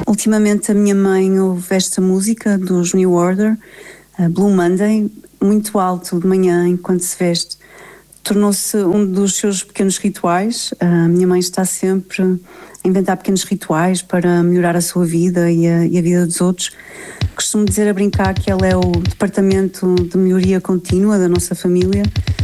Ultimamente a minha mãe ouve esta música dos New Order, Blue Monday, muito alto de manhã enquanto se veste. Tornou-se um dos seus pequenos rituais. A minha mãe está sempre a inventar pequenos rituais para melhorar a sua vida e a vida dos outros. Costumo dizer a brincar que ela é o departamento de melhoria contínua da nossa família.